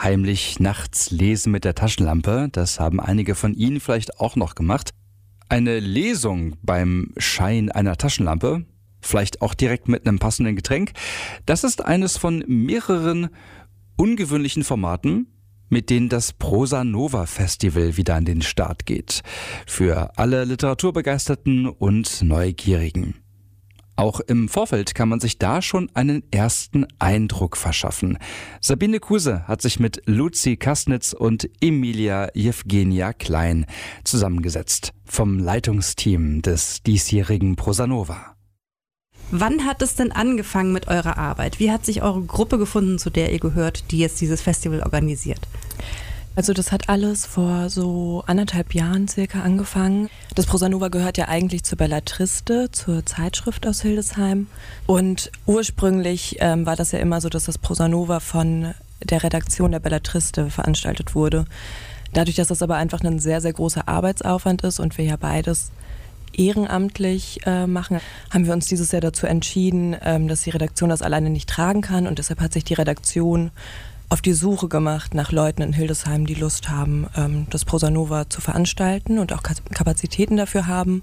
Heimlich nachts lesen mit der Taschenlampe, das haben einige von Ihnen vielleicht auch noch gemacht. Eine Lesung beim Schein einer Taschenlampe, vielleicht auch direkt mit einem passenden Getränk, das ist eines von mehreren ungewöhnlichen Formaten, mit denen das Prosa Nova Festival wieder an den Start geht. Für alle Literaturbegeisterten und Neugierigen. Auch im Vorfeld kann man sich da schon einen ersten Eindruck verschaffen. Sabine Kuse hat sich mit Luzi Kastnitz und Emilia Jewgenia Klein zusammengesetzt vom Leitungsteam des diesjährigen Prosa Nova. Wann hat es denn angefangen mit eurer Arbeit? Wie hat sich eure Gruppe gefunden, zu der ihr gehört, die jetzt dieses Festival organisiert? Also das hat alles vor so 1,5 Jahren circa angefangen. Das Prosa Nova gehört ja eigentlich zur Belletriste, zur Zeitschrift aus Hildesheim. Und ursprünglich war das ja immer so, dass das Prosa Nova von der Redaktion der Belletriste veranstaltet wurde. Dadurch, dass das aber einfach ein sehr, sehr großer Arbeitsaufwand ist und wir ja beides ehrenamtlich machen, haben wir uns dieses Jahr dazu entschieden, dass die Redaktion das alleine nicht tragen kann. Und deshalb hat sich die Redaktion auf die Suche gemacht nach Leuten in Hildesheim, die Lust haben, das Prosa Nova zu veranstalten und auch Kapazitäten dafür haben.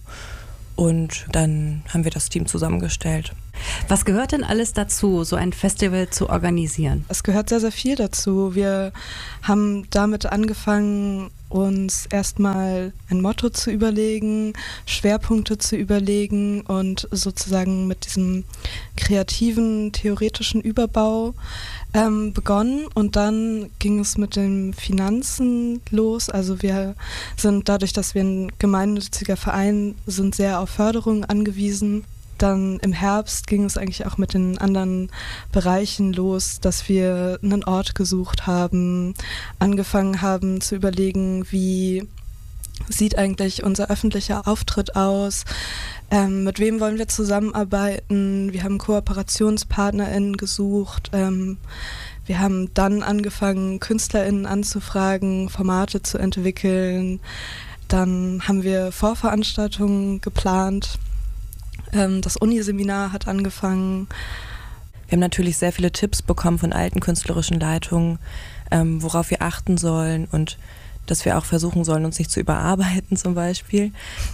Und dann haben wir das Team zusammengestellt. Was gehört denn alles dazu, so ein Festival zu organisieren? Es gehört sehr, sehr viel dazu. Wir haben damit angefangen, uns erstmal ein Motto zu überlegen, Schwerpunkte zu überlegen und sozusagen mit diesem kreativen, theoretischen Überbau begonnen. Und dann ging es mit den Finanzen los. Also wir sind dadurch, dass wir ein gemeinnütziger Verein sind, sehr auf Förderung angewiesen. Dann im Herbst ging es eigentlich auch mit den anderen Bereichen los, dass wir einen Ort gesucht haben, angefangen haben zu überlegen, wie sieht eigentlich unser öffentlicher Auftritt aus, mit wem wollen wir zusammenarbeiten, wir haben KooperationspartnerInnen gesucht, wir haben dann angefangen, KünstlerInnen anzufragen, Formate zu entwickeln, dann haben wir Vorveranstaltungen geplant. Das Uniseminar hat angefangen. Wir haben natürlich sehr viele Tipps bekommen von alten künstlerischen Leitungen, worauf wir achten sollen und dass wir auch versuchen sollen, uns nicht zu überarbeiten zum Beispiel.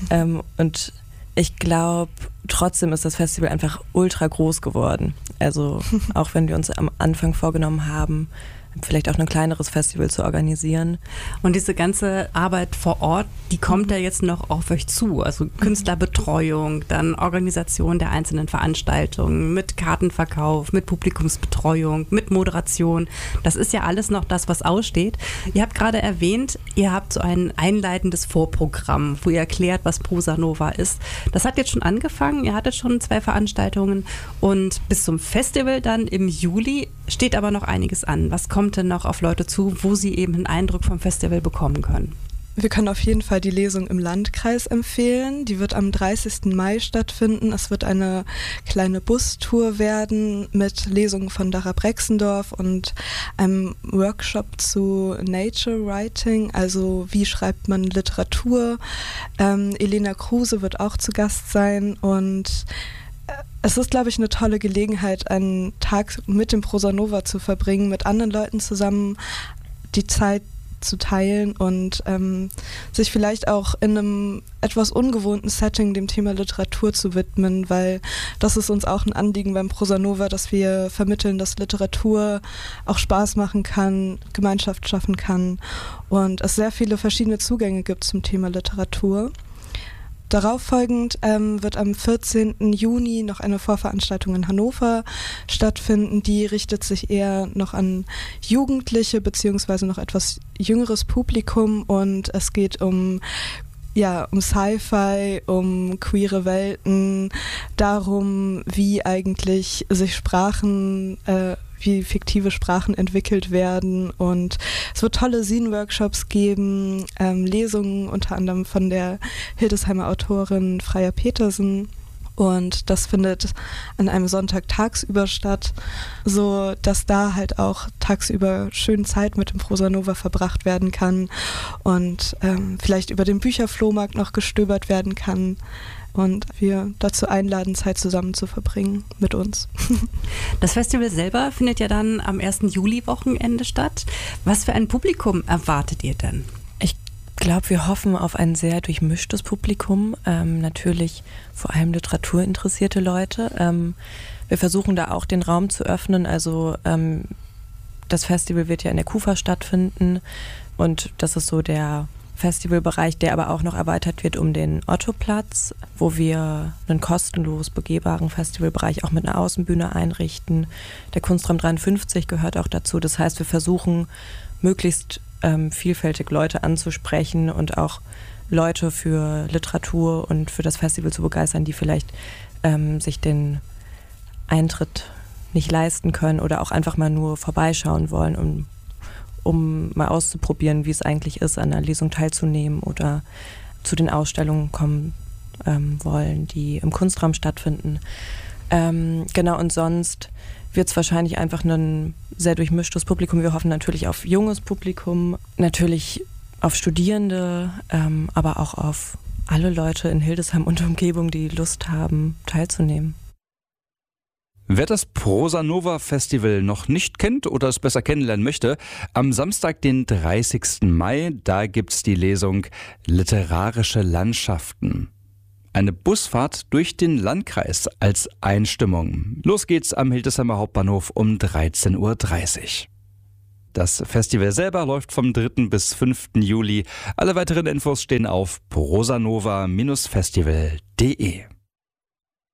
Und ich glaube, trotzdem ist das Festival einfach ultra groß geworden. Also auch wenn wir uns am Anfang vorgenommen haben, vielleicht auch ein kleineres Festival zu organisieren. Und diese ganze Arbeit vor Ort, die kommt ja jetzt noch auf euch zu. Also Künstlerbetreuung, dann Organisation der einzelnen Veranstaltungen, mit Kartenverkauf, mit Publikumsbetreuung, mit Moderation. Das ist ja alles noch das, was aussteht. Ihr habt gerade erwähnt, ihr habt so ein einleitendes Vorprogramm, wo ihr erklärt, was Prosa Nova ist. Das hat jetzt schon angefangen, ihr hattet schon 2 Veranstaltungen und bis zum Festival dann im Juli steht aber noch einiges an. Was kommt denn noch auf Leute zu, wo sie eben einen Eindruck vom Festival bekommen können? Wir können auf jeden Fall die Lesung im Landkreis empfehlen. Die wird am 30. Mai stattfinden. Es wird eine kleine Bustour werden mit Lesungen von Dara Brexendorf und einem Workshop zu Nature Writing, also wie schreibt man Literatur. Elena Kruse wird auch zu Gast sein und es ist, glaube ich, eine tolle Gelegenheit, einen Tag mit dem Prosa Nova zu verbringen, mit anderen Leuten zusammen die Zeit zu teilen und sich vielleicht auch in einem etwas ungewohnten Setting dem Thema Literatur zu widmen, weil das ist uns auch ein Anliegen beim Prosa Nova, dass wir vermitteln, dass Literatur auch Spaß machen kann, Gemeinschaft schaffen kann und es sehr viele verschiedene Zugänge gibt zum Thema Literatur. Darauf folgend wird am 14. Juni noch eine Vorveranstaltung in Hannover stattfinden. Die richtet sich eher noch an Jugendliche bzw. noch etwas jüngeres Publikum und es geht um Sci-Fi, um queere Welten, darum, wie eigentlich sich wie fiktive Sprachen entwickelt werden und es wird tolle Zine-Workshops geben, Lesungen unter anderem von der Hildesheimer Autorin Freya Petersen und das findet an einem Sonntag tagsüber statt, so dass da halt auch tagsüber schön Zeit mit dem Prosa Nova verbracht werden kann und vielleicht über den Bücherflohmarkt noch gestöbert werden kann. und wir dazu einladen, Zeit zusammen zu verbringen mit uns. Das Festival selber findet ja dann am 1. Juli-Wochenende statt. Was für ein Publikum erwartet ihr denn? Ich glaube, wir hoffen auf ein sehr durchmischtes Publikum, natürlich vor allem literaturinteressierte Leute. Wir versuchen da auch den Raum zu öffnen, also das Festival wird ja in der KUFA stattfinden und das ist so der Festivalbereich, der aber auch noch erweitert wird um den Ottoplatz, wo wir einen kostenlos begehbaren Festivalbereich auch mit einer Außenbühne einrichten. Der Kunstraum 53 gehört auch dazu. Das heißt, wir versuchen möglichst vielfältig Leute anzusprechen und auch Leute für Literatur und für das Festival zu begeistern, die vielleicht sich den Eintritt nicht leisten können oder auch einfach mal nur vorbeischauen wollen, um mal auszuprobieren, wie es eigentlich ist, an einer Lesung teilzunehmen oder zu den Ausstellungen kommen wollen, die im Kunstraum stattfinden. Genau, und sonst wird es wahrscheinlich einfach ein sehr durchmischtes Publikum. Wir hoffen natürlich auf junges Publikum, natürlich auf Studierende, aber auch auf alle Leute in Hildesheim und Umgebung, die Lust haben, teilzunehmen. Wer das Prosa Nova Festival noch nicht kennt oder es besser kennenlernen möchte, am Samstag, den 30. Mai, da gibt's die Lesung Literarische Landschaften. Eine Busfahrt durch den Landkreis als Einstimmung. Los geht's am Hildesheimer Hauptbahnhof um 13.30 Uhr. Das Festival selber läuft vom 3. bis 5. Juli. Alle weiteren Infos stehen auf prosanova-festival.de.